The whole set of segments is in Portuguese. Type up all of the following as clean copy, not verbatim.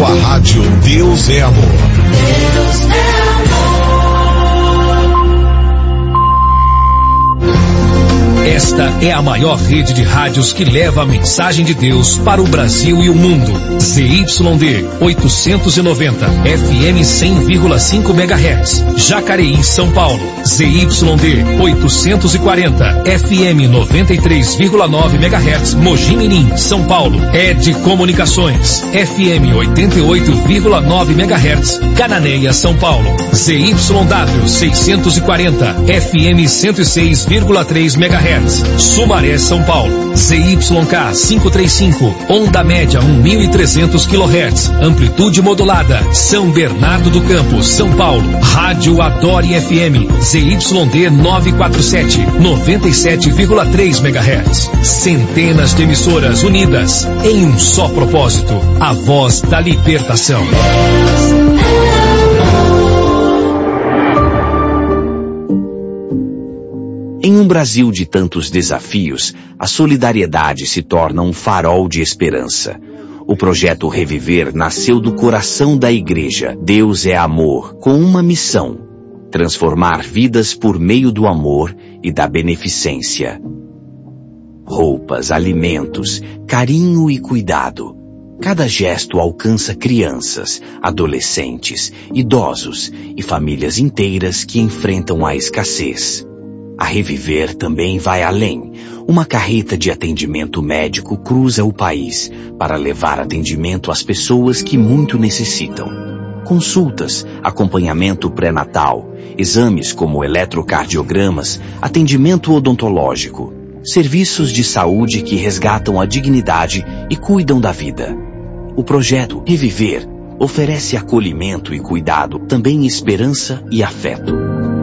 Com a rádio Deus é Amor. Deus é amor. Esta é a maior rede de rádios que leva a mensagem de Deus para o Brasil e o mundo. ZYD 890, FM 100,5 MHz, Jacareí, São Paulo. ZYD 840, FM 93,9 MHz, Mogi Mirim, São Paulo. ED Comunicações, FM 88,9 MHz, Cananéia, São Paulo. ZYW 640, FM 106,3 MHz. Sumaré, São Paulo. ZYK 535, onda média 1.300 kHz, amplitude modulada, São Bernardo do Campo, São Paulo. Rádio Adore FM, ZYD 947, 97,3 MHz. Centenas de emissoras unidas em um só propósito, a voz da libertação. Em um Brasil de tantos desafios, a solidariedade se torna um farol de esperança. O projeto Reviver nasceu do coração da igreja Deus é Amor, com uma missão: transformar vidas por meio do amor e da beneficência. Roupas, alimentos, carinho e cuidado. Cada gesto alcança crianças, adolescentes, idosos e famílias inteiras que enfrentam a escassez. A Reviver também vai além. Uma carreta de atendimento médico cruza o país para levar atendimento às pessoas que muito necessitam. Consultas, acompanhamento pré-natal, exames como eletrocardiogramas, atendimento odontológico, serviços de saúde que resgatam a dignidade e cuidam da vida. O projeto Reviver oferece acolhimento e cuidado, também esperança e afeto.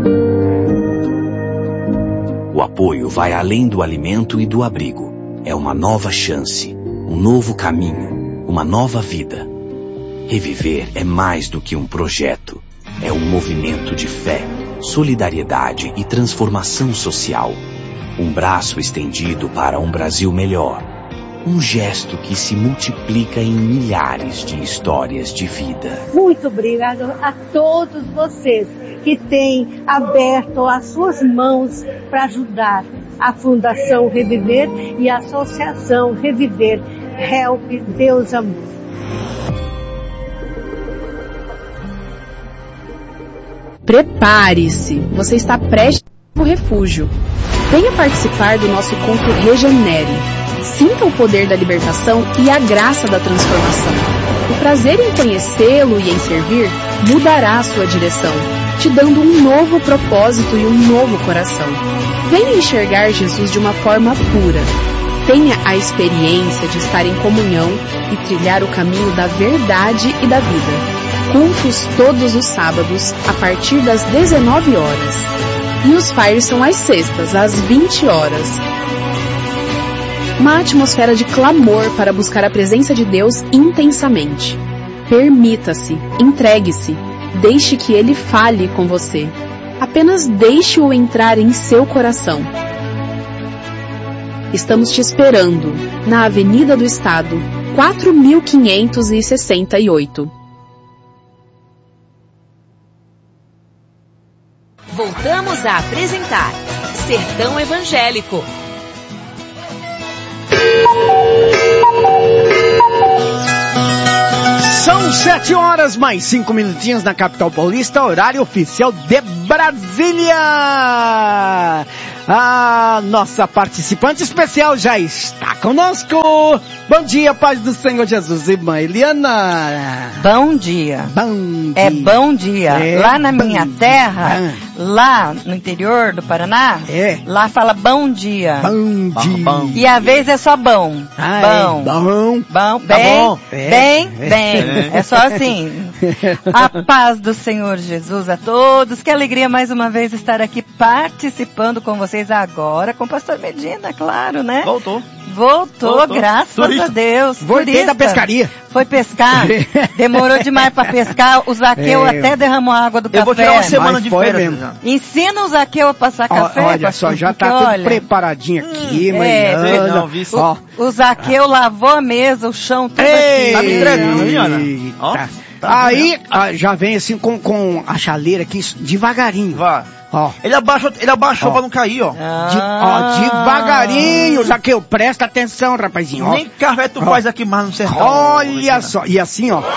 O apoio vai além do alimento e do abrigo. É uma nova chance, um novo caminho, uma nova vida. Reviver é mais do que um projeto. É um movimento de fé, solidariedade e transformação social. Um braço estendido para um Brasil melhor. Um gesto que se multiplica em milhares de histórias de vida. Muito obrigado a todos vocês que têm aberto as suas mãos para ajudar a Fundação Reviver e a Associação Reviver. Help Deus Amor. Prepare-se, você está prestes ao refúgio. Venha participar do nosso encontro Regenere. Sinta o poder da libertação e a graça da transformação. O prazer em conhecê-lo e em servir mudará a sua direção, te dando um novo propósito e um novo coração. Venha enxergar Jesus de uma forma pura. Tenha a experiência de estar em comunhão e trilhar o caminho da verdade e da vida. Cultos todos os sábados, a partir das 19 horas. E os fires são às sextas, às 20 horas. Uma atmosfera de clamor para buscar a presença de Deus intensamente. Permita-se, entregue-se, deixe que Ele fale com você. Apenas deixe-o entrar em seu coração. Estamos te esperando, na Avenida do Estado, 4568. Voltamos a apresentar Sertão Evangélico. São 7 horas mais 5 minutinhos na capital paulista, horário oficial de Brasília. A nossa participante especial já está conosco. Bom dia, paz do Senhor Jesus, irmã Eliana. Bom dia. Bom dia. É bom dia. Lá na minha terra, lá no interior do Paraná, lá fala bom dia. Bom dia. Bom. E às vezes é só bom. Bom. Bom. Bom. Bem, tá bom. bem. É só assim. A paz do Senhor Jesus a todos. Que alegria mais uma vez estar aqui participando com vocês agora, com o pastor Medina, claro, né? Voltou. Voltou, graças a Deus. Voltei da pescaria. Foi pescar. Demorou demais pra pescar. O Zaqueu até derramou a água do café. Eu vou tirar uma semana de férias. Ensina o Zaqueu a passar café. Olha só, já tá tudo preparadinho aqui, Mariana. O Zaqueu lavou a mesa, o chão tudo aqui. Tá me entregando, Mariana. Aí, já vem assim com a chaleira aqui, devagarinho. Vai. Ó. Ele abaixou pra não cair, ó. Devagarinho, Zaqueu, presta atenção, rapazinho. Ó. Nem café tu faz aqui mais no sertão. Olha só, e assim, ó.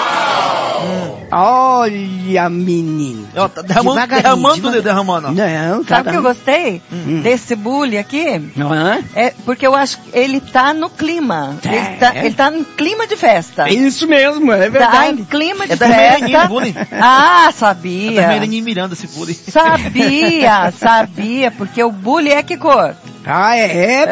Olha, menino. Ó, tá derramando. Não, Sabe o que eu gostei desse bule aqui? É porque eu acho que ele tá no clima. Ele tá em clima de festa. É isso mesmo, é verdade. Tá em clima de festa. Sabia. É da Meireninha Miranda esse bule. Sabia, porque o bule é que cor? É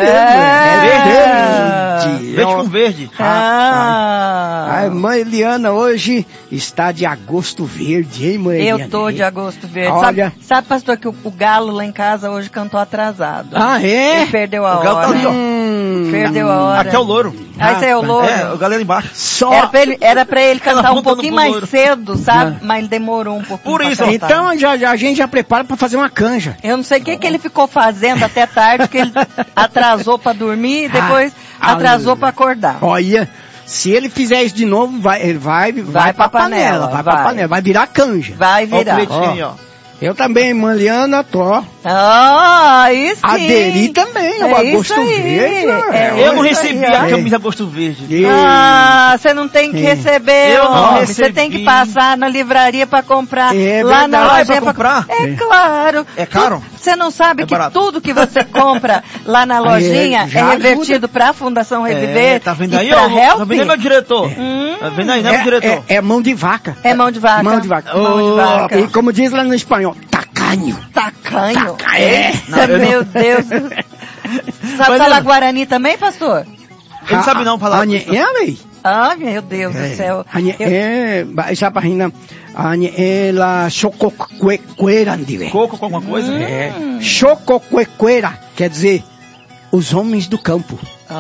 verde. Verde com verde. A irmã Eliana hoje está de agosto verde, hein, mãe Eliana? Eu tô de agosto verde. Olha. Sabe, pastor, que o galo lá em casa hoje cantou atrasado. É? Ele perdeu a hora. O galo tá ali, ó. Perdeu a hora. Aqui é o louro. Esse é o louro. O galera embaixo. Era pra ele cantar um pouquinho mais cedo, sabe? Mas ele demorou um pouquinho. Por isso. Então a gente já prepara pra fazer uma canja. Eu não sei o que ele ficou fazendo até tarde, que ele atrasou pra dormir e depois atrasou pra acordar. Olha, se ele fizer isso de novo, ele vai pra panela. Vai pra panela, vai virar canja. Vai virar. Eu também, Mariana, tô. Aí sim. Aderi também, o agosto verde. Eu não recebi a camisa agosto verde. Você não tem que receber, você tem que passar na livraria pra comprar. Lá na loja pra comprar? É claro. É caro? Você não sabe que tudo que você compra lá na lojinha é revertido pra Fundação Reviver. Tá vendo aí, ó? Tá vendo aí, meu diretor? Tá vendo aí, né, meu diretor? É mão de vaca. É mão de vaca. Mão de vaca. E como diz lá no espanhol, tacanho. Tacanho? Meu Deus. Sabe falar Guarani também, pastor? Ele não sabe não falar. Meu Deus do céu. Essa página, ela chocoquequeira, coco com alguma coisa? Chocoquequeira, quer dizer, os homens do campo.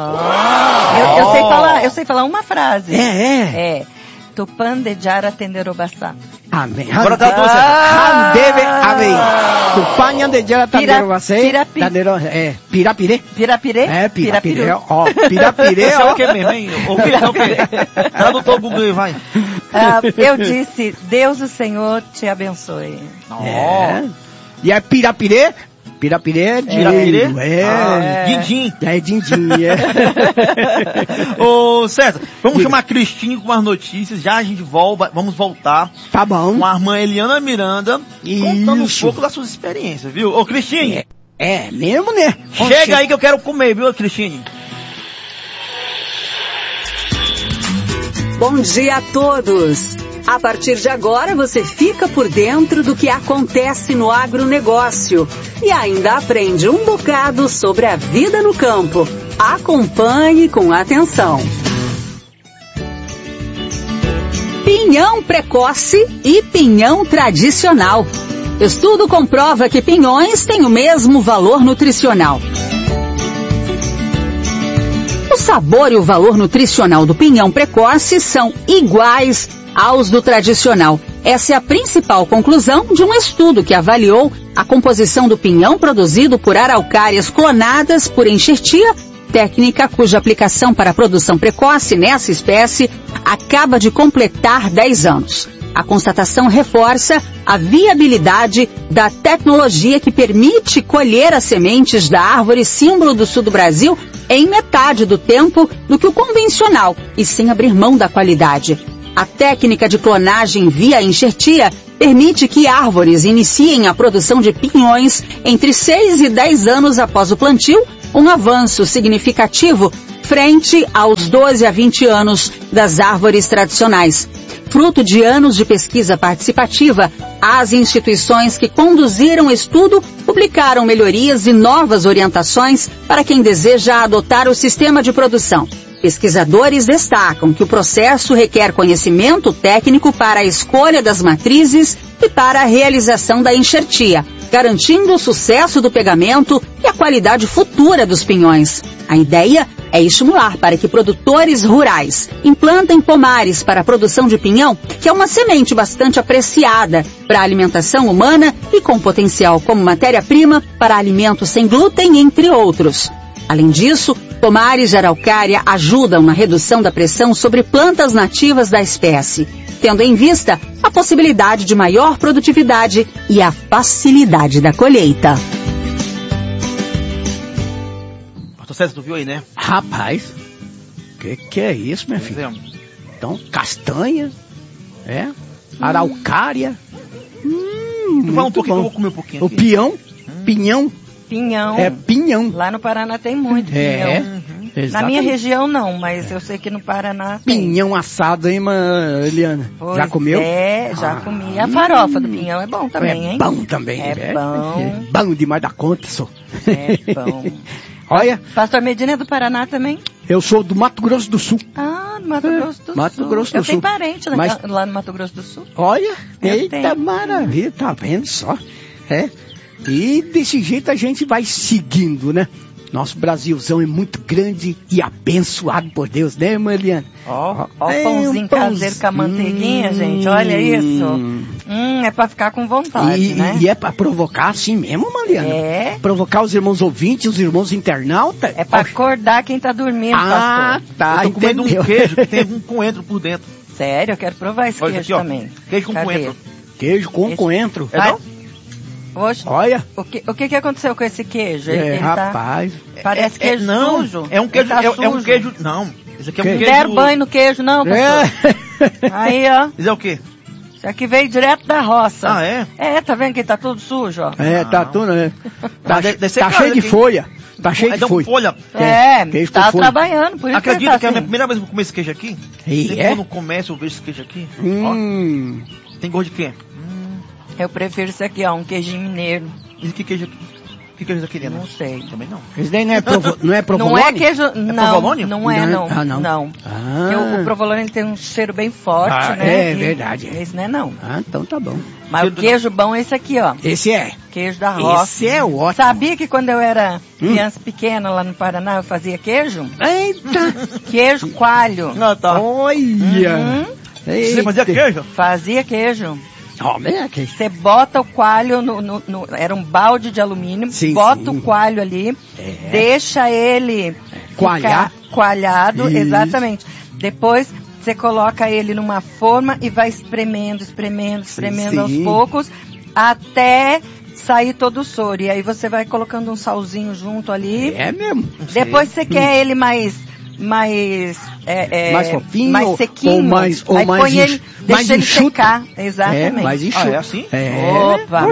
Eu sei falar uma frase. Tupandejara tenderobassá. Amém. Agora tá você. Deve amém. Tupanha de jara tenderobassá. Pirapire. Pirapire? Pirapire. Ó, pirapire. Isso é o que mesmo, hein? O que? Tradutor Google aí, vai. Eu disse, Deus o Senhor te abençoe. E é pirapire? Pirapire é dinheiro. Dindim. Dindim. Ô, César, vamos chamar a Cristina com as notícias. Já a gente vamos voltar. Tá bom. Com a irmã Eliana Miranda. Contando um pouco das suas experiências, viu? Ô, Cristina. É mesmo, né? Chega aí que eu quero comer, viu, Cristina? Bom dia a todos. A partir de agora você fica por dentro do que acontece no agronegócio e ainda aprende um bocado sobre a vida no campo. Acompanhe com atenção. Pinhão precoce e pinhão tradicional. Estudo comprova que pinhões têm o mesmo valor nutricional. O sabor e o valor nutricional do pinhão precoce são iguais aos do tradicional. Essa é a principal conclusão de um estudo que avaliou a composição do pinhão produzido por araucárias clonadas por enxertia, técnica cuja aplicação para a produção precoce nessa espécie acaba de completar 10 anos. A constatação reforça a viabilidade da tecnologia que permite colher as sementes da árvore símbolo do sul do Brasil em metade do tempo do que o convencional e sem abrir mão da qualidade. A técnica de clonagem via enxertia permite que árvores iniciem a produção de pinhões entre 6 e 10 anos após o plantio, um avanço significativo frente aos 12 a 20 anos das árvores tradicionais. Fruto de anos de pesquisa participativa, as instituições que conduziram o estudo publicaram melhorias e novas orientações para quem deseja adotar o sistema de produção. Pesquisadores destacam que o processo requer conhecimento técnico para a escolha das matrizes e para a realização da enxertia, garantindo o sucesso do pegamento e a qualidade futura dos pinhões. A ideia é estimular para que produtores rurais implantem pomares para a produção de pinhão, que é uma semente bastante apreciada para a alimentação humana e com potencial como matéria-prima para alimentos sem glúten, entre outros. Além disso, pomares de araucária ajudam na redução da pressão sobre plantas nativas da espécie, tendo em vista a possibilidade de maior produtividade e a facilidade da colheita. Pastor César, tu viu aí, né? Rapaz, que é isso, minha filha? Então, castanha, araucária. Tu fala um pouquinho, eu vou comer um pouquinho. O pinhão, pinhão. Pinhão. É pinhão. Lá no Paraná tem muito pinhão. Na minha região não, mas eu sei que no Paraná tem. Pinhão assado, hein, Eliana? Pois já comeu? Já comi. A farofa do pinhão é bom também, hein? É bom também. É bom. É bom demais da conta, só. É bom. Olha. Pastor Medina é do Paraná também? Eu sou do Mato Grosso do Sul. Ah, do Mato Grosso do Sul. Mato Grosso do Sul. Eu tenho parente lá no Mato Grosso do Sul. Olha, eita maravilha, tá vendo só? E desse jeito a gente vai seguindo, né? Nosso Brasilzão é muito grande e abençoado por Deus, né, Eliana? Ó, pãozinho caseiro com a manteiguinha, gente, olha isso. É pra ficar com vontade, né? E é pra provocar assim mesmo, Eliana? É. Provocar os irmãos ouvintes, os irmãos internautas. É pra acordar quem tá dormindo, pastor. Tá, eu tô comendo um queijo que tem um coentro por dentro. Sério? Eu quero provar esse queijo aqui, também. Queijo com coentro. Queijo com coentro. Oxe, olha. O que aconteceu com esse queijo? Rapaz. Parece queijo sujo. É um queijo, é um queijo. Não, esse aqui é um queijo. Não deram banho no queijo, não, pastor? Aí, ó. Isso é o quê? Isso aqui veio direto da roça. Ah, é? Tá vendo que tá tudo sujo, ó? Tá tudo, né? Tá cheio de folha. Tá cheio de folha. Tá trabalhando, por isso acredita que é a minha assim. primeira vez que eu comi esse queijo aqui? Quando no comércio eu vejo esse queijo aqui. Ó, tem gosto de quê? Eu prefiro isso aqui, ó, um queijinho mineiro. E que queijo aqui? Que queijo daquele? Não sei. Também não. Esse daí não é provolone? Não é queijo... provolone? Não é, não. Não. O provolone tem um cheiro bem forte, né? É verdade. Esse não é, não. Então tá bom. Mas o queijo bom é esse aqui, ó. Esse é? Queijo da roça. Esse é ótimo. Sabia que quando eu era criança pequena lá no Paraná, eu fazia queijo? Eita! Queijo coalho. Olha! Você fazia queijo? Fazia queijo. Você bota o coalho era um balde de alumínio, bota o coalho ali, deixa ele coalhado, exatamente. Depois você coloca ele numa forma e vai espremendo aos poucos, até sair todo o soro. E aí você vai colocando um salzinho junto ali. É mesmo? Depois você quer ele mais fofinho, mais sequinho, ou mais põe ele, deixa ele enxuto. secar, exatamente. Mais enxuto. É assim? Opa,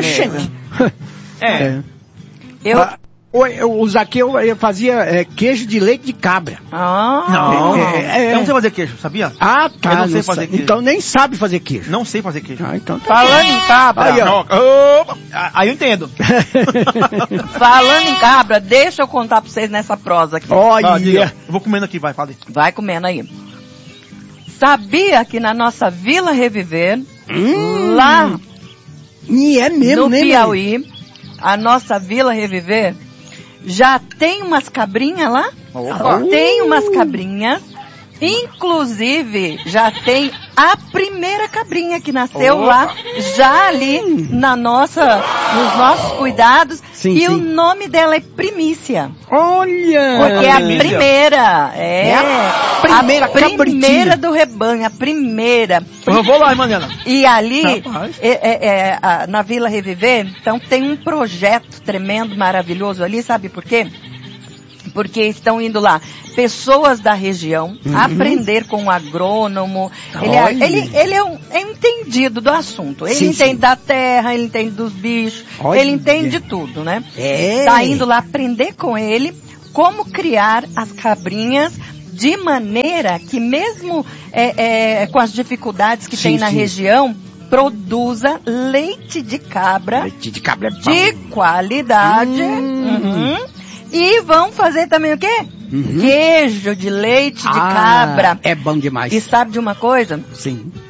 eu fazia queijo de leite de cabra. Não. Eu não sei fazer queijo, sabia? Tá. Eu não sei fazer queijo. Então nem sabe fazer queijo. Não sei fazer queijo. Então tá. Falando em cabra. Aí eu entendo. Falando em cabra, deixa eu contar pra vocês nessa prosa aqui. Olha. Eu vou comendo aqui, vai, fala aí. Vai comendo aí. Sabia que na nossa Vila Reviver, lá no Piauí, a nossa Vila Reviver, já tem umas cabrinhas lá? Tem umas cabrinhas. Inclusive, já tem a primeira cabrinha que nasceu lá, já ali nos nossos cuidados. O nome dela é Primícia. Olha! Porque é a primeira. A primeira do rebanho, a primeira. Eu vou lá, Mariana. E ali, na Vila Reviver, então tem um projeto tremendo, maravilhoso ali, sabe por quê? Porque estão indo lá pessoas da região aprender com o agrônomo. Ele é entendido do assunto. Ele entende da terra, ele entende dos bichos, ele entende de tudo, né? Está indo lá aprender com ele como criar as cabrinhas de maneira que mesmo com as dificuldades que tem na região, produza leite de cabra de qualidade. E vão fazer também o quê? Queijo de leite de cabra. É bom demais. E sabe de uma coisa? Sim.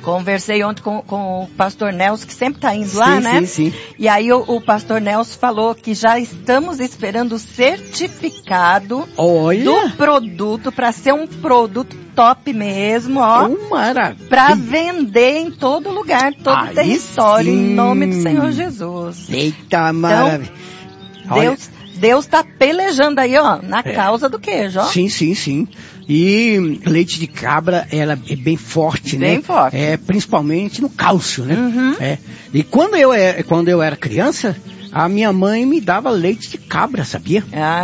Conversei ontem com o pastor Nelson, que sempre está indo lá, né? Sim. E aí o pastor Nelson falou que já estamos esperando o certificado do produto para ser um produto top mesmo, ó. Maravilha. Para vender em todo lugar, todo o território, em nome do Senhor Jesus. Eita, maravilha. Então, Deus está pelejando aí, ó, na causa do queijo, ó. Sim. E leite de cabra, ela é bem forte, né? Bem forte. Principalmente no cálcio, né? Uhum. E quando eu era criança, a minha mãe me dava leite de cabra, sabia?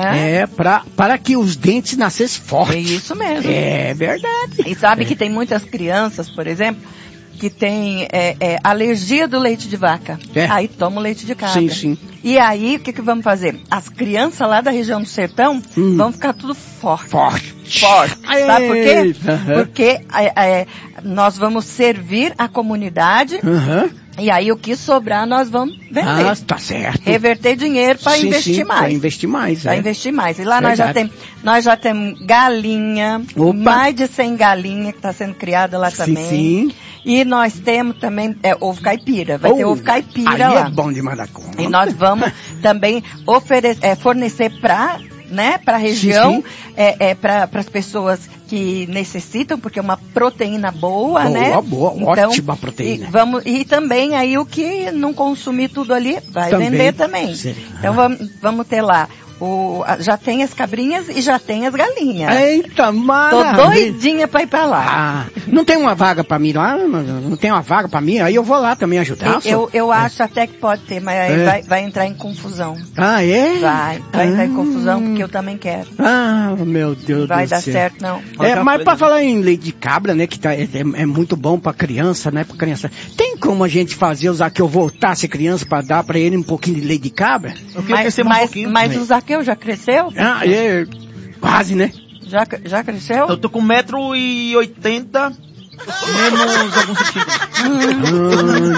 Para que os dentes nascessem fortes. É isso mesmo. É verdade. E sabe que tem muitas crianças, por exemplo, que tem alergia do leite de vaca. Aí toma o leite de cabra. Sim. E aí, o que vamos fazer? As crianças lá da região do sertão vão ficar tudo forte. Sabe por quê? Porque nós vamos servir a comunidade. E aí o que sobrar nós vamos vender. Tá certo. Reverter dinheiro para investir mais. Para investir mais. Para investir mais. E lá nós já temos galinha, mais de 100 galinhas que está sendo criada lá também. Sim. E nós temos também ovo caipira. Vai ter ovo caipira aí lá. É bom demais da conta. E nós vamos também fornecer para a região, para as pessoas que necessitam, porque é uma proteína boa, né? Boa, então, ótima proteína. E também aí o que não consumir tudo ali, vai vender também. Sim. Então vamos ter lá. Já tem as cabrinhas e já tem as galinhas. Eita, maravilha. Tô doidinha pra ir pra lá. Não tem uma vaga pra mim lá? Não tem uma vaga pra mim? Aí eu vou lá também ajudar. Eu acho até que pode ter, mas aí vai entrar em confusão. É? Vai entrar em confusão, porque eu também quero. Meu Deus do céu. Vai dar certo, não. Mas pra falar em leite de cabra, né, que é muito bom pra criança, né, pra criança. Tem como a gente fazer o Zaqueu voltar a ser criança pra dar pra ele um pouquinho de leite de cabra? Mas o Zaqueu já cresceu? Quase, né? Já cresceu? Eu tô com 1,80 m, menos alguns centímetros.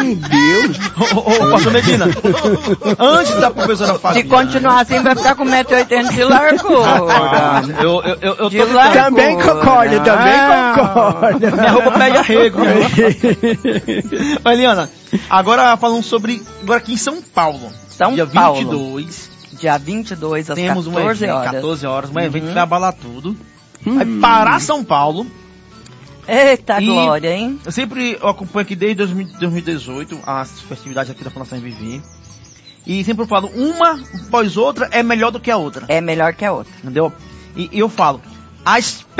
Entendeu? Pastor Medina, antes da professora falar. Se continuar assim, vai ficar com 1,80 m de largura. Eu também concordo. Minha roupa pede arrego. Mas, Eliana, agora falando sobre... Agora aqui em São Paulo. Dia 22... Dia 22, às temos 14 horas. 14 horas, um evento que vai abalar tudo. Vai parar São Paulo. Eita glória, hein? Eu acompanho aqui desde 2018 as festividades aqui da Fundação Reviver. E sempre eu falo, uma após outra é melhor do que a outra. É melhor que a outra. Entendeu? E eu falo, a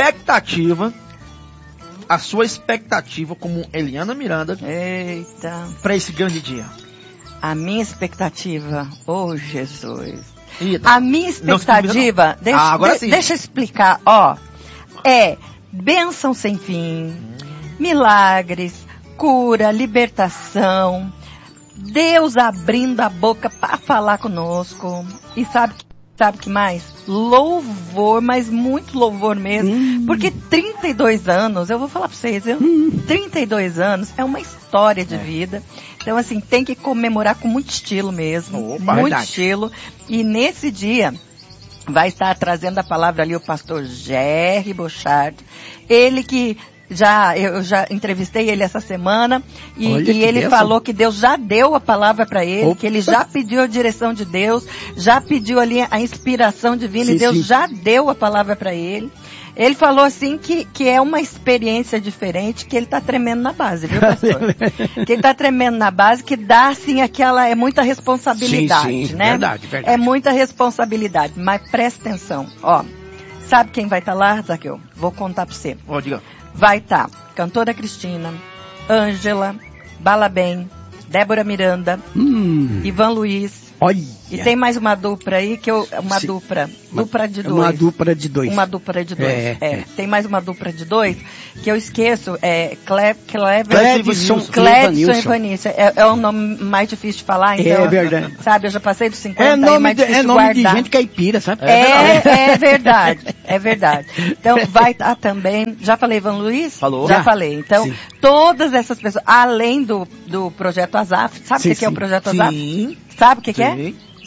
sua expectativa como Eliana Miranda. Eita. Para esse grande dia. A minha expectativa, Jesus. A minha expectativa, deixa eu explicar, é bênção sem fim, milagres, cura, libertação, Deus abrindo a boca para falar conosco. E sabe que mais? Louvor, mas muito louvor mesmo. Porque 32 anos, eu vou falar para vocês, 32 anos é uma história de vida. Então, assim, tem que comemorar com muito estilo mesmo. Muito estilo. E nesse dia, vai estar trazendo a palavra ali o pastor Jerry Bochard. Ele que eu já entrevistei ele essa semana. E ele falou que Deus já deu a palavra para ele. Que ele já pediu a direção de Deus. Já pediu ali a inspiração divina. E Deus já deu a palavra para ele. Ele falou assim que é uma experiência diferente, que ele tá tremendo na base, viu, pastor? Que ele tá tremendo na base, que dá assim é muita responsabilidade, né? Verdade. É muita responsabilidade, mas presta atenção, sabe quem vai estar lá, Zaqueu? Vou contar pra você. Diga. Vai estar cantora Cristina, Ângela, Balabem, Débora Miranda, Ivan Luiz. Olha. E tem mais uma dupla aí, dupla de dois. Uma dupla de dois. Uma dupla de dois. Tem mais uma dupla de dois, que eu esqueço, Clebson e Vanícia. É o nome mais difícil de falar, então. É verdade. Sabe, eu já passei dos 50, é mais difícil de guardar. De gente caipira, sabe? É verdade. Então, vai estar também, já falei Ivan Luiz? Falou. Já falei. Então, todas essas pessoas, além do Projeto Azaf, sabe o que é o Projeto Azaf? Sim. Sabe o que é?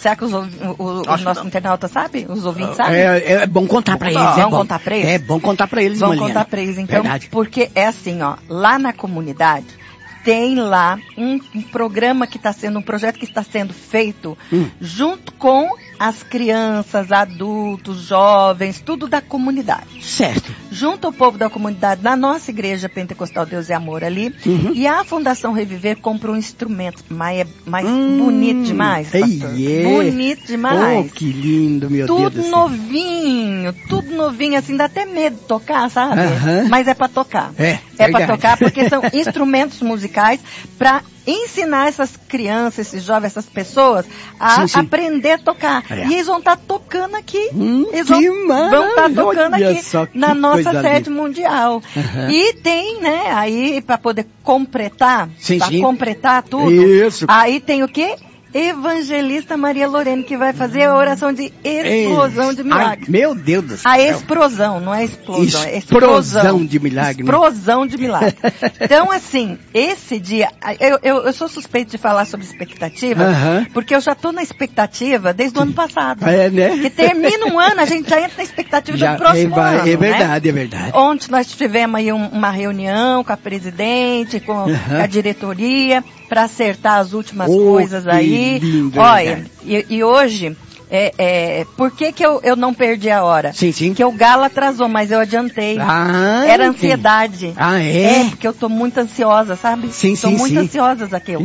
Será que os nossos internautas sabem? Os ouvintes sabem? É bom contar pra eles. Vamos contar pra eles? É bom contar pra eles, Vamos contar pra eles, então. Verdade. Porque é assim, ó, lá na comunidade, tem lá um programa que está sendo, um projeto que está sendo feito junto com as crianças, adultos, jovens, tudo da comunidade. Certo. Junto ao povo da comunidade, na nossa igreja Pentecostal Deus é Amor ali, e a Fundação Reviver comprou um instrumento, mas bonito demais, pastor. Bonito demais. Oh, que lindo, meu Deus do céu. Tudo novinho, assim, dá até medo de tocar, sabe? Mas é para tocar. É para tocar porque são instrumentos musicais para ensinar essas crianças, esses jovens, essas pessoas a aprender a tocar. E eles vão estar tocando aqui. Eles vão estar tocando aqui na nossa sede mundial. E tem, né, aí para poder completar, completar tudo, aí tem o quê? Evangelista Maria Lorene, que vai fazer a oração de explosão de milagre. Ai, meu Deus do céu. A explosão, não é explosão, é explosão de milagre. Explosão de milagre. Então, assim, esse dia, eu sou suspeito de falar sobre expectativa, porque eu já estou na expectativa desde o ano passado. É, né? Que termina um ano, a gente já entra na expectativa do próximo ano. É verdade, né? É verdade. Ontem nós tivemos aí uma reunião com a presidente, com a diretoria, para acertar as últimas coisas aí. Lindo, olha, e hoje, por que eu não perdi a hora? Sim. Porque o galo atrasou, mas eu adiantei. Era ansiedade. Porque eu tô muito ansiosa, sabe? Tô muito ansiosa, Zaqueu.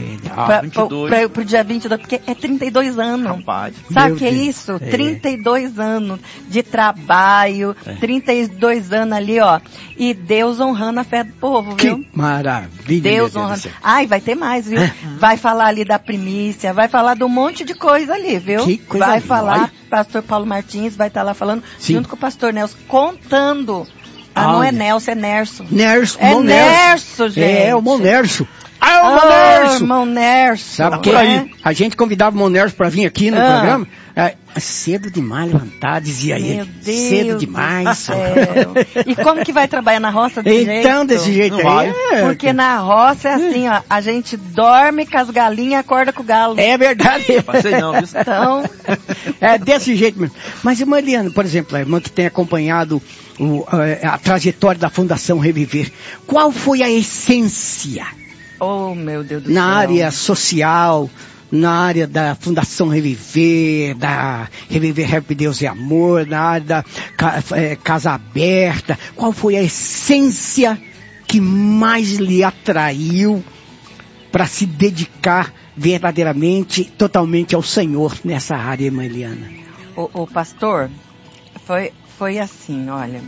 Pro dia 22, porque é 32 anos. Rapaz. Sabe o que é isso? 32 anos de trabalho, 32 anos ali, ó. E Deus honrando a fé do povo, viu? Que maravilha. Deus honrando. Ai, vai ter mais, viu? Vai falar ali da primícia, vai falar de um monte de coisa ali, viu? Que coisa vai falar, pastor Paulo Martins vai estar lá falando, junto com o pastor Nelson, contando. Não é Nelson, é Nerso. Nerso, é Nerso, gente. É o Monerso. Irmão Nerso. Sabe que a gente convidava o Monerso para vir aqui no programa? Cedo demais levantar, dizia ele. Meu Deus cedo demais. E como que vai trabalhar na roça desse jeito? Então, desse jeito aí. Porque na roça é assim, ó, a gente dorme com as galinhas e acorda com o galo. É verdade. Passei não, viu? Então... É desse jeito mesmo. Mas, irmã Eliana, por exemplo, a irmã que tem acompanhado a trajetória da Fundação Reviver, qual foi a essência? Oh, meu Deus do céu. Na área social, na área da Fundação Reviver, da Reviver Rap Deus e Amor, na área da Casa Aberta, qual foi a essência que mais lhe atraiu para se dedicar verdadeiramente, totalmente ao Senhor nessa área, irmã Eliana? O pastor, foi assim, olha...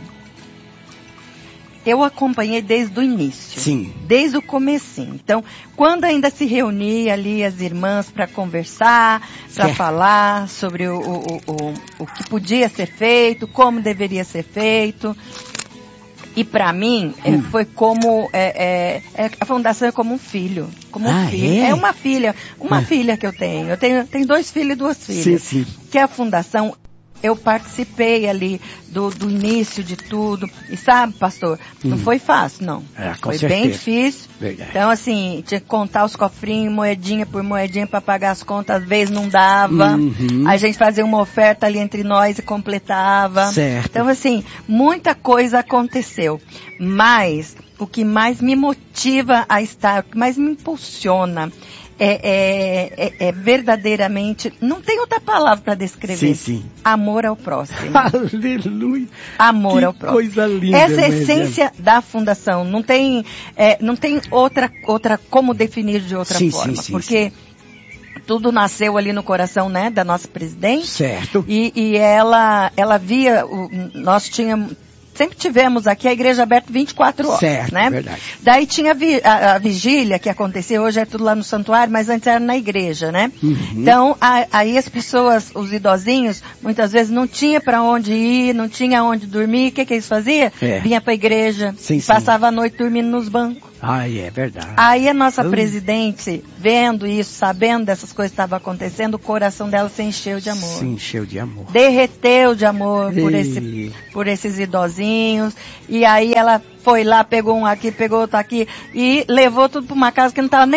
Eu acompanhei desde o início. Sim. Desde o comecinho. Então, quando ainda se reunia ali as irmãs para conversar, para falar sobre o que podia ser feito, como deveria ser feito. E para mim, foi como... a fundação é como um filho. Como um filho. É uma filha. Uma filha que eu tenho. Eu tenho 2 filhos e 2 filhas. Sim. Que é a fundação... Eu participei ali do início de tudo. E sabe, pastor, não foi fácil, não. Foi bem difícil. Verdade. Então, assim, tinha que contar os cofrinhos, moedinha por moedinha para pagar as contas. Às vezes não dava. A gente fazia uma oferta ali entre nós e completava. Certo. Então, assim, muita coisa aconteceu. Mas o que mais me motiva a estar, o que mais me impulsiona... É verdadeiramente, não tem outra palavra para descrever. Sim. Amor ao próximo. Aleluia. Amor ao próximo. Coisa linda. Essa é a essência da fundação. Não tem outra como definir de outra forma. Porque tudo nasceu ali no coração, né, da nossa presidente. Certo. E ela via, nós tínhamos... Sempre tivemos aqui a igreja aberta 24 horas, certo, né? Verdade. Daí tinha a vigília que acontecia, hoje é tudo lá no santuário, mas antes era na igreja, né? Então, aí as pessoas, os idosinhos, muitas vezes não tinha para onde ir, não tinha onde dormir, o que eles faziam? Vinha para a igreja, passava a noite dormindo nos bancos. É verdade. Aí a nossa presidente, vendo isso, sabendo dessas coisas que estavam acontecendo, o coração dela se encheu de amor. Se encheu de amor. Derreteu de amor por esses idosinhos. E aí ela foi lá, pegou um aqui, pegou outro aqui e levou tudo para uma casa que não estava nem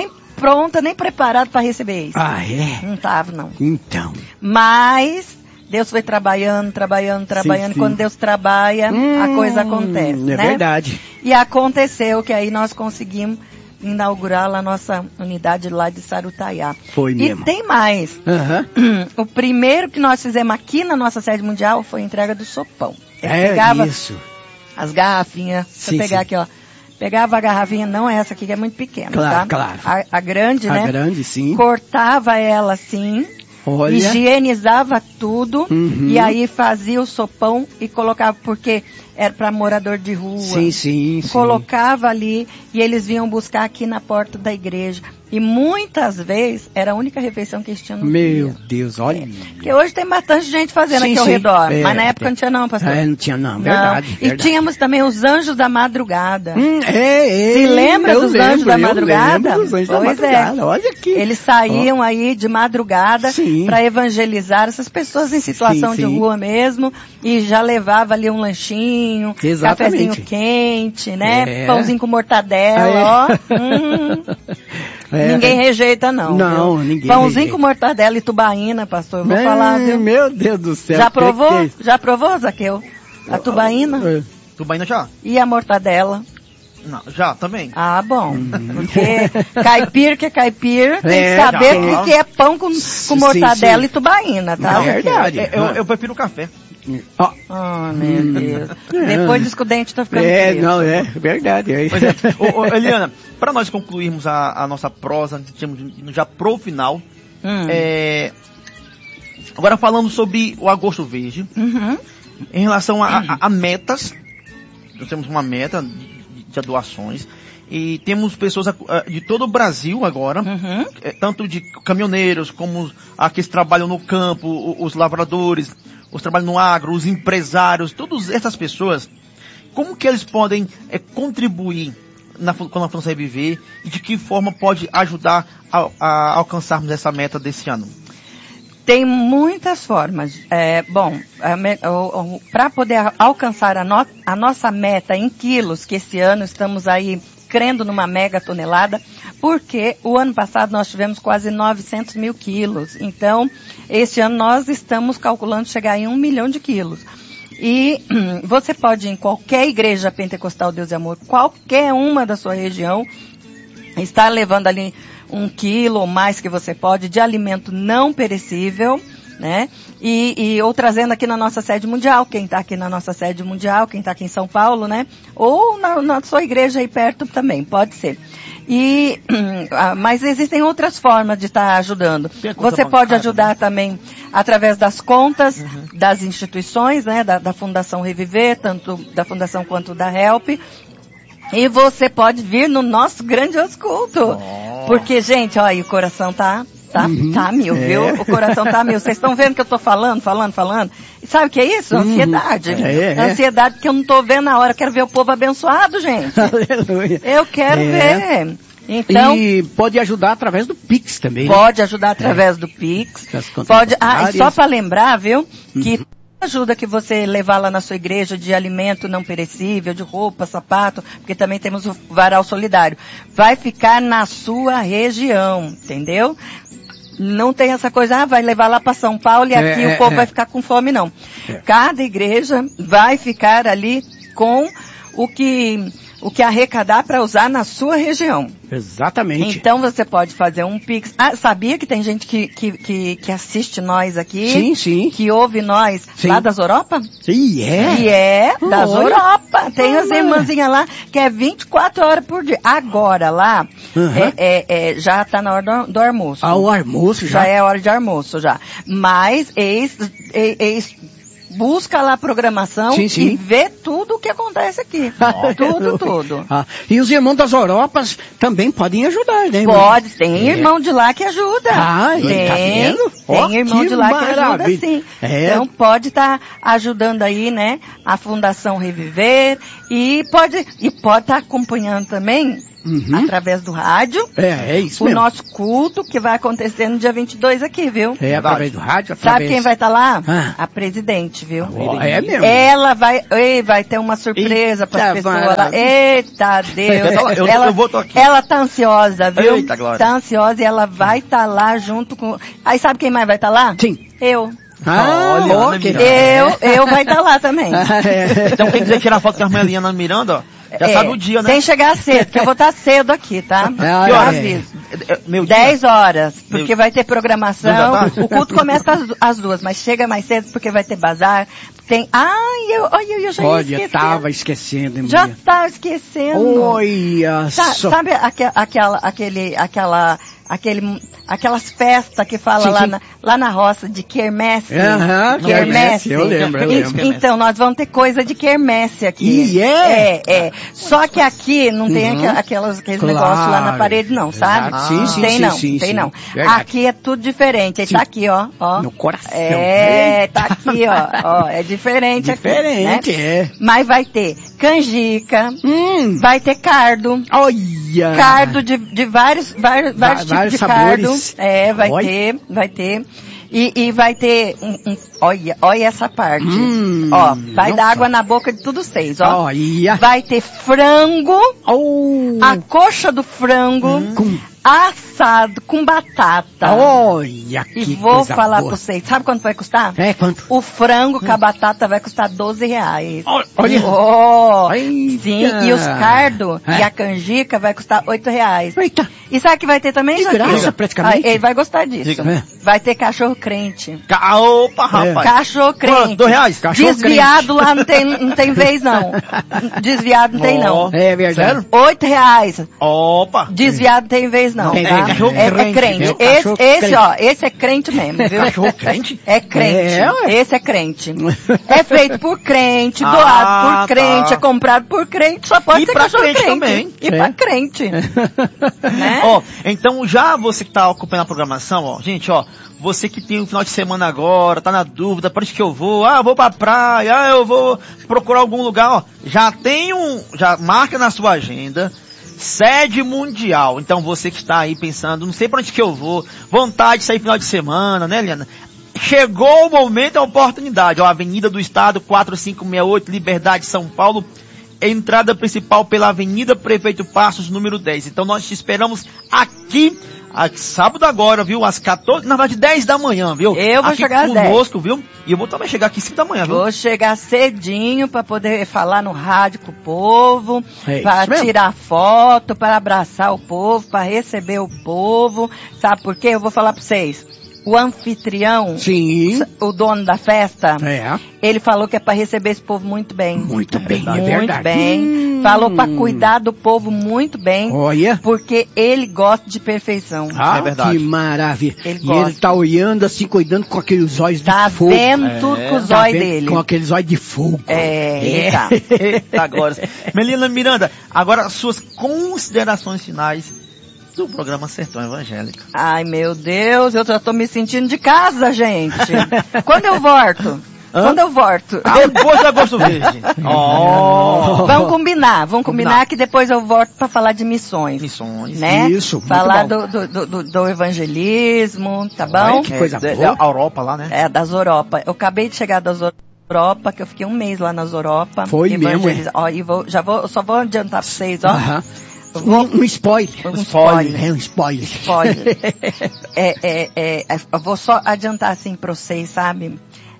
pronta, nem preparada para receber isso. Ah, é? Não tava, não. Então. Mas Deus foi trabalhando. Sim. Quando Deus trabalha, a coisa acontece, É né? verdade. E aconteceu que aí nós conseguimos inaugurar lá a nossa unidade lá de Sarutaiá. Foi mesmo. E tem mais. O primeiro que nós fizemos aqui na nossa sede mundial foi a entrega do sopão. Pegava isso. as garrafinhas. Deixa eu pegar aqui, ó. Pegava a garrafinha, não essa aqui que é muito pequena, claro, tá? Claro. A grande, né? A grande, sim. Cortava ela assim. Olha. Higienizava tudo e aí fazia o sopão e colocava, porque era para morador de rua. Sim. Colocava ali e eles vinham buscar aqui na porta da igreja. E muitas vezes era a única refeição que eles tinham no dia. Meu Deus, olha. Porque hoje tem bastante gente fazendo aqui ao redor. Mas na época não tinha não, pastor. Não tinha não, verdade. E tínhamos também os anjos da madrugada. Se lembra dos anjos da madrugada? Dos anjos da madrugada. Olha aqui. Eles saíam aí de madrugada para evangelizar essas pessoas em situação de rua mesmo. E já levava ali um lanchinho, cafezinho quente, né? Pãozinho com mortadela, ó. Ninguém rejeita, não. Não, ninguém Pãozinho rejeita. com mortadela e tubaína, pastor. Eu vou falar, viu? Meu Deus do céu. Já provou? Já provou, Zaqueu? A tubaína? Tubaína já? E a mortadela? Não, já, também. Ah, bom. Porque caipira que é caipira, tem que saber o que é pão com mortadela e tubaína, tá? É verdade. Eu prefiro o café. Oh, meu Deus. Depois disso que o dente tá ficando preto. Não, é verdade. Pois é. Eliana, para nós concluirmos a nossa prosa, já pro final, agora falando sobre o Agosto Verde, em relação a metas, nós temos uma meta de doações, e temos pessoas de todo o Brasil agora, tanto de caminhoneiros, como aqueles que trabalham no campo, os lavradores, os que trabalham no agro, os empresários, todas essas pessoas, como que eles podem contribuir com a Fundação Reviver e de que forma pode ajudar a alcançarmos essa meta desse ano? Tem muitas formas. Para poder alcançar a nossa meta em quilos, que esse ano estamos aí crendo numa mega tonelada, porque o ano passado nós tivemos quase 900 mil quilos. Então, esse ano nós estamos calculando chegar em 1 milhão de quilos. E você pode ir em qualquer igreja pentecostal Deus e Amor, qualquer uma da sua região, estar levando ali 1 quilo ou mais que você pode de alimento não perecível, né? Ou trazendo aqui na nossa sede mundial, quem está aqui na nossa sede mundial, quem está aqui em São Paulo, né? Ou na sua igreja aí perto também, pode ser. Mas existem outras formas de estar ajudando. Você pode ajudar também através das contas das instituições, né? Da Fundação Reviver, tanto da Fundação quanto da Help. E você pode vir no nosso grandioso culto. Porque, gente, ó, aí o coração tá mil, viu? O coração tá mil. Vocês estão vendo que eu tô falando? E sabe o que é isso? Ansiedade. Ansiedade porque eu não tô vendo a hora. Eu quero ver o povo abençoado, gente. Aleluia. Eu quero ver. Então, e pode ajudar através do Pix também. Pode ajudar através do Pix. Pode. E só para lembrar, viu? Que ajuda que você levar lá na sua igreja de alimento não perecível, de roupa, sapato, porque também temos o varal solidário. Vai ficar na sua região, entendeu? Não tem essa coisa, vai levar lá para São Paulo e aqui o povo vai ficar com fome, não. Cada igreja vai ficar ali com o que arrecadar para usar na sua região. Exatamente. Então você pode fazer um Pix. Sabia que tem gente que assiste nós aqui? Sim. Que ouve nós lá das Europa? Sim, das Europa. Tem as irmãzinhas lá que é 24 horas por dia. Agora lá, já está na hora do almoço. O almoço já? Já é hora de almoço já. Mas busca lá a programação e vê tudo o que acontece aqui. Tudo. E os irmãos das Europas também podem ajudar, né? Pode, tem irmão de lá que ajuda. Tem irmão de lá que ajuda, sim. Então pode estar ajudando aí, né, a Fundação Reviver e pode estar acompanhando também através do rádio. Isso o mesmo. nosso culto que vai acontecer no dia 22 aqui, viu? Através do rádio. Sabe quem vai estar lá? A presidente, viu? É mesmo. Ela vai ter uma surpresa para as pessoas. maravilha. Eita Deus! Ela tá ansiosa, viu? Eita, Glória. Tá ansiosa e ela vai estar lá junto com... Aí sabe quem mais vai estar lá? Sim. Eu. Olha, Ana Miranda. Eu vai estar lá também. Então quem quiser tirar foto com a irmã Eliana Miranda, ó, já sabe o dia, né? Sem chegar cedo, porque eu vou estar cedo aqui, tá? Eu aviso. 10 horas, porque vai ter programação. O culto começa às 2, mas chega mais cedo porque vai ter bazar. Tem... eu já ia esquecer. Tava esquecendo, hein, já tava esquecendo. Olha só. Sabe aquelas festas que fala lá na roça de quermesse? Quermesse. Eu lembro. Então, nós vamos ter coisa de quermesse aqui. Só que aqui não tem aqueles negócios lá na parede, não, sabe? Tem não. Aqui é tudo diferente. Ele tá aqui, ó. No coração. Tá aqui, ó. É diferente aqui. Diferente, né? Mas vai ter canjica, vai ter cardo. Olha! Cardo de vários tipos de sabores. Cardo. Vai ter. E vai ter olha essa parte. Vai dar água na boca de todos vocês, ó. Olha. Vai ter frango, a coxa do frango, assado com batata. Olha que E vou coisa falar boa. pra vocês, sabe quanto vai custar? Quanto? O frango com a batata vai custar R$12. Olha. Sim, e os cardos e a canjica vai custar R$8. Eita. E sabe o que vai ter também? De graça, praticamente. Ele vai gostar disso. Vai ter cachorro crente. Opa, rapaz. Cachorro crente. R$2? Cachorro Desviado lá não tem vez, não. Desviado não tem, não. É verdade. R$8. Opa. Desviado não tem vez, não. Tem, tá? cachorro É crente. Esse é crente mesmo, viu? Cachorro crente? É crente. Esse é crente. É feito por crente, doado por crente, é comprado por crente, só pode ser cachorro crente. Também. E pra crente. Né? Então já você que tá acompanhando a programação, gente, você que tem um final de semana agora, tá na dúvida, para onde que eu vou? Eu vou pra praia, eu vou procurar algum lugar, já marca na sua agenda, sede mundial. Então você que está aí pensando, não sei para onde que eu vou, vontade de sair final de semana, né, Eliana? Chegou o momento, a oportunidade, Avenida do Estado, 4568, Liberdade, São Paulo, entrada principal pela Avenida Prefeito Passos, número 10. Então nós te esperamos aqui, sábado agora, viu? Às 14, na verdade 10 da manhã, viu? Eu vou chegar às 10. Conosco, viu? E eu vou também chegar aqui 5 da manhã, viu? Vou chegar cedinho para poder falar no rádio com o povo, para tirar foto, para abraçar o povo, para receber o povo. Sabe por quê? Eu vou falar para vocês. O anfitrião, o dono da festa, ele falou que é para receber esse povo muito bem. Muito bem, é muito verdade. Bem. Falou para cuidar do povo muito bem. Olha. Porque ele gosta de perfeição. É verdade. Que maravilha. Ele tá olhando assim, cuidando com aqueles olhos de fogo. Tá vendo tudo com os olhos dele. Com aqueles olhos de fogo. Tá. Eita, agora. Melina Miranda, agora suas considerações finais do programa Sertão Evangélico. Ai, meu Deus, eu já tô me sentindo de casa, gente. Quando eu volto? Depois do Agosto Verde. Vamos combinar que depois eu volto para falar de missões. Né? Isso, falar do evangelismo, tá bom? Que coisa boa. Da Europa lá, né? Das Europa. Eu acabei de chegar das Europa, que eu fiquei um mês lá nas Europa. Foi mesmo, eu só vou adiantar para vocês, ó. Um spoiler. Um spoiler. Um spoiler. Eu vou só adiantar assim para vocês, sabe?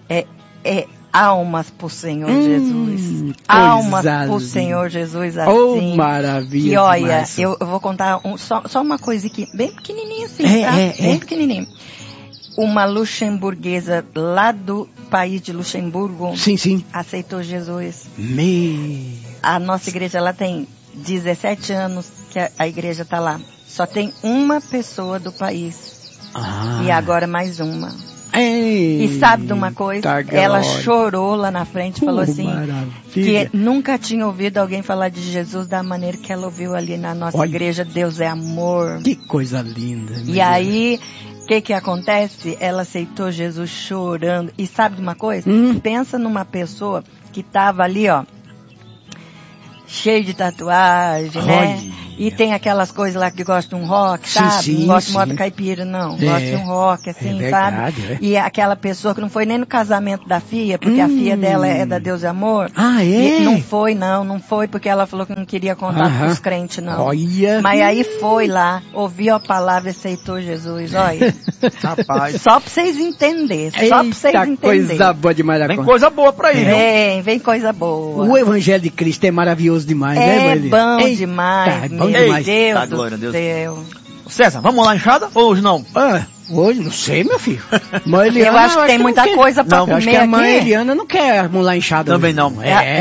Almas pro Senhor Jesus. Almas pro Senhor Jesus, assim. Oh, maravilha. E olha, eu vou contar só uma coisa aqui, bem pequenininha assim, tá? Bem pequenininha. Uma luxemburguesa lá do país de Luxemburgo. Sim. Aceitou Jesus. A nossa igreja lá tem 17 anos que a igreja tá lá. Só tem uma pessoa do país. E agora mais uma. E sabe de uma coisa? Ela chorou lá na frente e falou assim, que nunca tinha ouvido alguém falar de Jesus da maneira que ela ouviu ali na nossa igreja. Deus é amor. Que coisa linda. E aí, o que acontece? Ela aceitou Jesus chorando. E sabe de uma coisa? Pensa numa pessoa que tava ali, ó, cheio de tatuagem, né? E tem aquelas coisas lá que gostam de um rock, sabe? Não gosta de moda caipira, não. Gosta de um rock, assim, verdade, sabe? E aquela pessoa que não foi nem no casamento da filha, porque a filha dela é da Deus e Amor. Ah, é? E não foi porque ela falou que não queria contar pros crentes, não. Olha. Mas aí foi lá, ouviu a palavra e aceitou Jesus, olha. Rapaz. Só pra vocês entenderem, só pra vocês entenderem. Coisa boa demais da Vem conta. coisa boa pra aí, viu? Vem coisa boa. O Evangelho de Cristo é maravilhoso demais, né, Maria? Bom demais, bom meu demais. Deus Tá, glória a do Deus. céu. César, vamos lá, enxada? Ou hoje não? Hoje, não sei, meu filho. Mãe Eliana, eu acho que tem muita coisa pra comer acho que a mãe aqui. Eliana não quer molar inchada. Também hoje. não.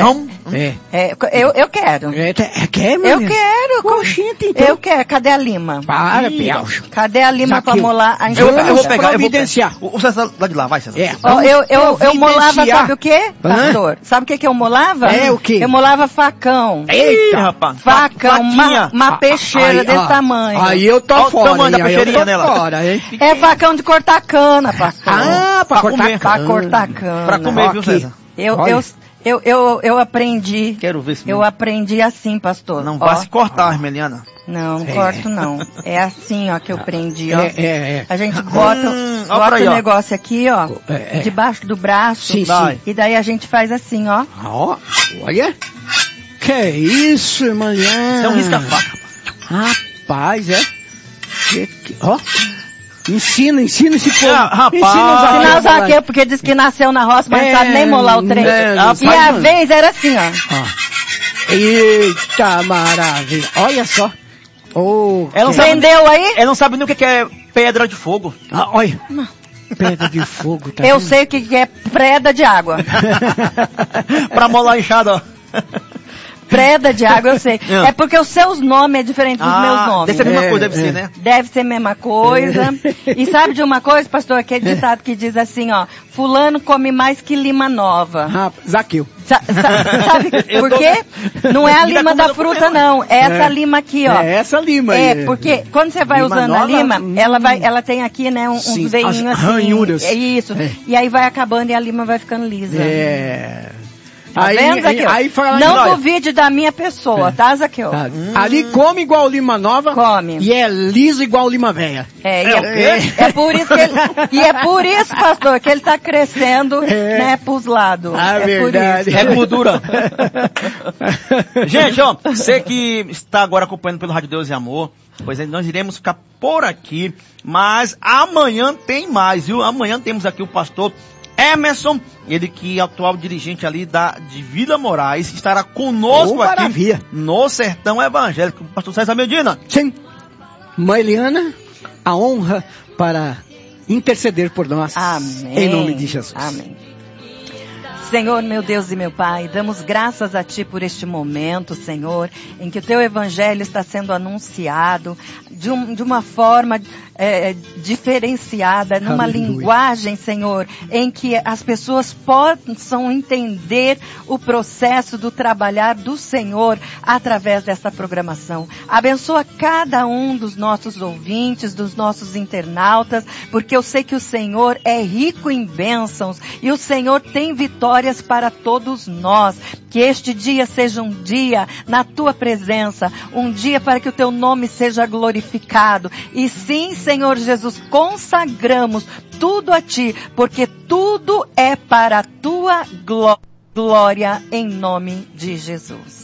Eu quero. Quer, meu Eu filho? quero. Coxinha, então. Eu quero. Cadê a lima? Para, Piaucho. Cadê a lima pra Zaqueu. molar a Eu enxada? vou pegar, providenciar. O César lá de lá, vai, César. Ó, eu molava, providenciar. sabe o quê, pastor? Sabe o que eu molava? O quê? Eu molava facão. Eita, rapaz. Facão, Faquinha. uma peixeira desse tamanho. Aí eu tô Olha o fora, tamanho da hein? Aí eu peixeirinha tô nela. fora, hein? É facão de cortar cana, pastor. Pra cortar comer. Pra cortar cana. Pra comer, viu, César? Eu aprendi. Quero ver se Eu aprendi assim, pastor. não vai se cortar, Armeliana. Não corto não. É assim, ó, que eu aprendi, ó. É. A gente bota aí, o ó. negócio aqui, ó, debaixo do braço. Sim. E daí a gente faz assim, ó. Ó, olha. Que isso, irmã Liana? Isso é um risca-faca. Rapaz, ó. Ensina esse povo. Rapaz. Ensina o Zaqueu, porque diz que nasceu na roça, mas não sabe nem molar o trem. E a vez era assim, ó. Eita, maravilha. Olha só. Ela não Entendeu aí? Ela não sabe nem o que é pedra de fogo. Olha. Pedra de fogo, tá Eu vendo? sei o que é preda de água. Pra molar a enxada, ó. Preda de água, eu sei. É porque os seus nomes é diferente dos meus nomes. Deve ser a mesma coisa, deve ser, né? Deve ser a mesma coisa. E sabe de uma coisa, pastor? Aquele ditado que diz assim, ó. Fulano come mais que lima nova. Zaqueu. Sabe por quê? Não é a lima da fruta, não. É essa lima aqui, ó. É essa lima aí. É, porque quando você vai Lima usando nova, a lima, ela tem aqui, né, uns Sim, veinhos as assim. ranhuras. É isso. E aí vai acabando e a lima vai ficando lisa. Tá vendo, Zaqueu? Não duvide da minha pessoa, tá, Zaqueu? Ali come igual lima nova. Come. E é liso igual lima velha. É por isso que ele... E é por isso, pastor, que ele tá crescendo, né, pros lados. Verdade. Por isso. É gordura. Gente, ó, você que está agora acompanhando pelo Rádio Deus e Amor, pois é, nós iremos ficar por aqui, mas amanhã tem mais, viu? Amanhã temos aqui o pastor Emerson, ele que é atual dirigente ali de Vila Moraes, estará conosco aqui maravilha. no Sertão Evangélico. Pastor César Medina. Sim. Mãe Eliana, a honra para interceder por nós. Amém. Em nome de Jesus. Amém. Senhor, meu Deus e meu Pai, damos graças a Ti por este momento, Senhor, em que o Teu Evangelho está sendo anunciado de uma forma diferenciada, numa linguagem, Senhor, em que as pessoas possam entender o processo do trabalhar do Senhor através dessa programação. Abençoa cada um dos nossos ouvintes, dos nossos internautas, porque eu sei que o Senhor é rico em bênçãos e o Senhor tem vitórias para todos nós. Que este dia seja um dia na Tua presença, um dia para que o Teu nome seja glorificado. E sim, Senhor Jesus, consagramos tudo a Ti, porque tudo é para a Tua glória, em nome de Jesus.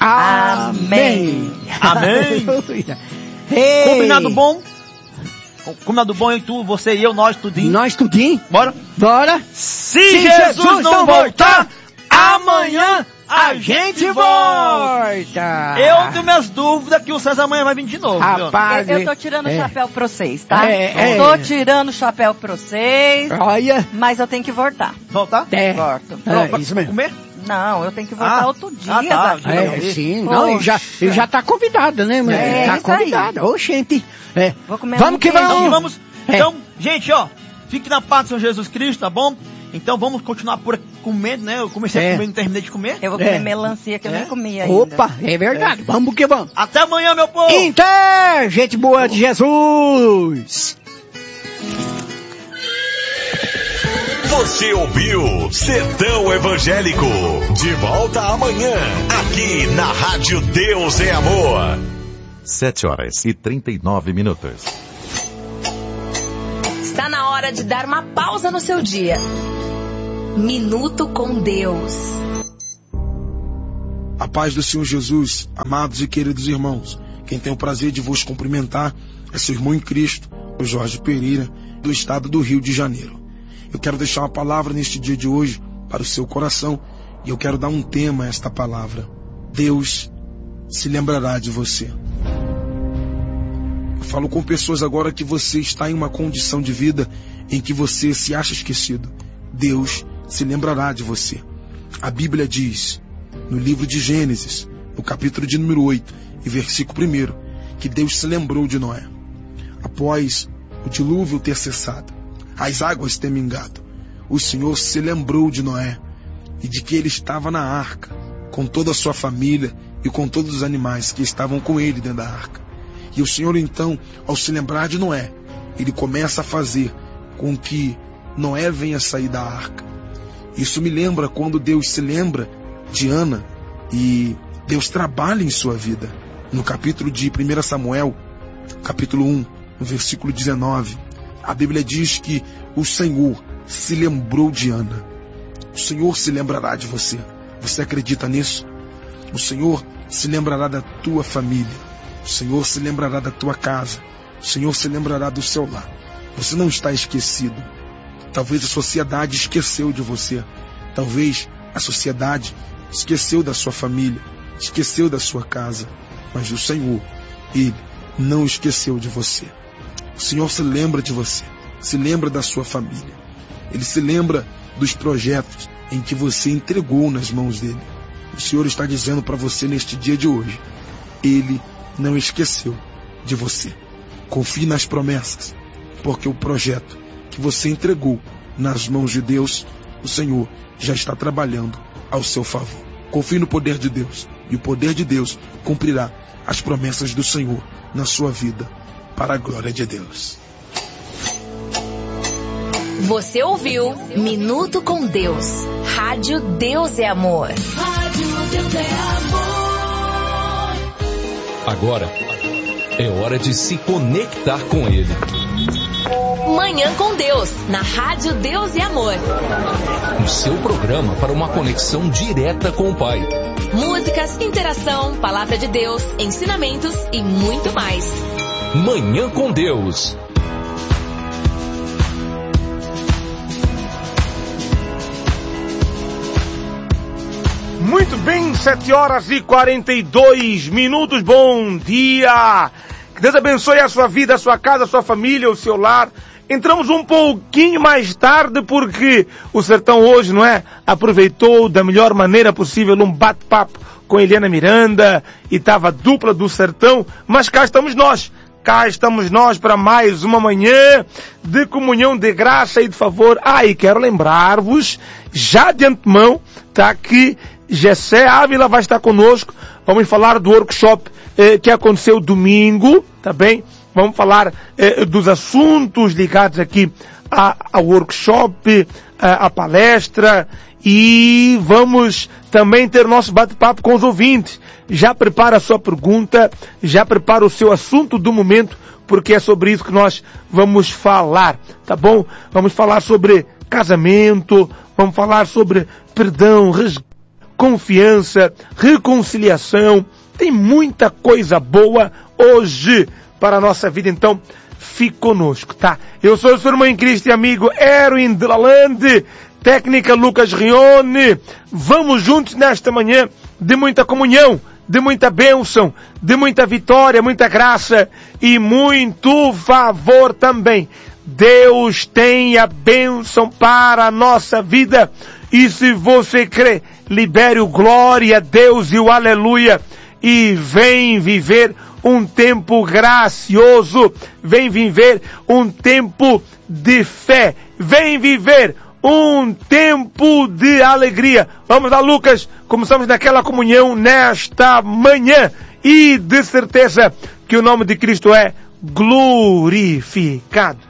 Amém. Amém. Combinado bom? Combinado bom, eu, tu, você e eu, nós tudinho. Nós tudinho. Bora? Bora. Se Jesus não voltar, amanhã a gente volta. Eu tenho minhas dúvidas que o César amanhã vai vir de novo. Rapaz, eu tô tirando o chapéu pra vocês, tá? Tô tirando o chapéu pra vocês. Olha. Mas eu tenho que voltar. Voltar? Volto. Isso mesmo. Comer? Não, eu tenho que voltar outro dia. Sim. Não, ele já tá convidado, né, mãe? Tá convidado. Ô, gente. Vou comer vamos que vamos. Então, gente, ó, fique na paz do Senhor Jesus Cristo, tá bom? Então vamos continuar por comendo, né? Eu comecei a comer e não terminei de comer. Eu vou comer melancia que eu nem comi ainda. Opa, é verdade. Vamos que vamos. Até amanhã, meu povo. Inter, gente boa de Jesus. Você ouviu Sertão Evangélico. De volta amanhã, aqui na Rádio Deus é Amor. 7h39. Está na hora de dar uma pausa no seu dia. Minuto com Deus. A paz do Senhor Jesus, amados e queridos irmãos. Quem tem o prazer de vos cumprimentar é seu irmão em Cristo, o Jorge Pereira, do estado do Rio de Janeiro. Eu quero deixar uma palavra neste dia de hoje para o seu coração e eu quero dar um tema a esta palavra. Deus se lembrará de você. Eu falo com pessoas agora que você está em uma condição de vida em que você se acha esquecido. Deus se lembrará de você. A Bíblia diz, no livro de Gênesis, no capítulo de número 8 e versículo 1, que Deus se lembrou de Noé. Após o dilúvio ter cessado, as águas ter mingado, o Senhor se lembrou de Noé e de que ele estava na arca, com toda a sua família e com todos os animais que estavam com ele dentro da arca. E o Senhor então, ao se lembrar de Noé, ele começa a fazer com que Noé venha sair da arca. Isso me lembra quando Deus se lembra de Ana e Deus trabalha em sua vida. No capítulo de 1 Samuel, capítulo 1, no versículo 19, a Bíblia diz que o Senhor se lembrou de Ana. O Senhor se lembrará de você. Você acredita nisso? O Senhor se lembrará da tua família. O Senhor se lembrará da tua casa. O Senhor se lembrará do seu lar. Você não está esquecido. Talvez a sociedade esqueceu de você. Talvez a sociedade esqueceu da sua família, esqueceu da sua casa. Mas o Senhor, Ele não esqueceu de você. O Senhor se lembra de você, se lembra da sua família. Ele se lembra dos projetos em que você entregou nas mãos dele. O Senhor está dizendo para você neste dia de hoje, Ele não esqueceu de você. Confie nas promessas, porque o projeto que você entregou nas mãos de Deus, o Senhor já está trabalhando ao seu favor. Confie no poder de Deus, e o poder de Deus cumprirá as promessas do Senhor na sua vida, para a glória de Deus. Você ouviu Minuto com Deus. Rádio Deus é Amor. Rádio Deus é Amor. Agora é hora de se conectar com Ele. Manhã com Deus, na Rádio Deus e Amor. O seu programa para uma conexão direta com o Pai. Músicas, interação, palavra de Deus, ensinamentos e muito mais. Manhã com Deus. Muito bem, 7h42. Bom dia. Que Deus abençoe a sua vida, a sua casa, a sua família, o seu lar. Entramos um pouquinho mais tarde porque o Sertão hoje, não é? Aproveitou da melhor maneira possível um bate-papo com Eliana Miranda e estava a dupla do Sertão, mas cá estamos nós. Cá estamos nós para mais uma manhã de comunhão de graça e de favor. E quero lembrar-vos, já de antemão, tá, que Gessé Ávila vai estar conosco. Vamos falar do workshop que aconteceu domingo, tá bem? Vamos falar dos assuntos ligados aqui ao workshop, à palestra, e vamos também ter nosso bate-papo com os ouvintes. Já prepara a sua pergunta, já prepara o seu assunto do momento, porque é sobre isso que nós vamos falar, tá bom? Vamos falar sobre casamento, vamos falar sobre perdão, confiança, reconciliação. Tem muita coisa boa hoje para a nossa vida, então fique conosco, tá? Eu sou o seu irmão em Cristo e amigo Erwin de Lalande, técnica Lucas Rione. Vamos juntos nesta manhã de muita comunhão, de muita bênção, de muita vitória, muita graça e muito favor também. Deus tem a bênção para a nossa vida, e se você crê, libere o glória a Deus e o aleluia, e vem viver um tempo gracioso, vem viver um tempo de fé, vem viver um tempo de alegria. Vamos lá, Lucas, começamos naquela comunhão nesta manhã, e de certeza que o nome de Cristo é glorificado.